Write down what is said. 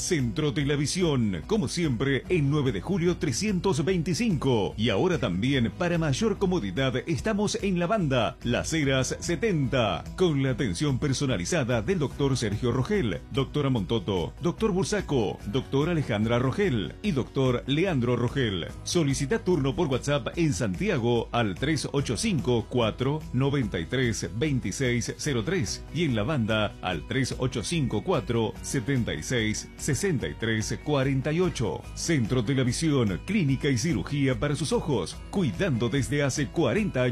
Centro Telavisión, como siempre, en 9 de julio 325. Y ahora también, para mayor comodidad, estamos en la banda Las Heras 70, con la atención personalizada del doctor Sergio Rogel, doctora Montoto, doctor Bursaco, doctora Alejandra Rogel y doctor Leandro Rogel. Solicita turno por WhatsApp en Santiago al 385-493-2603 y en la banda al 385-476-6348. Centro Telavisión, clínica y cirugía para sus ojos, cuidando desde hace 40 años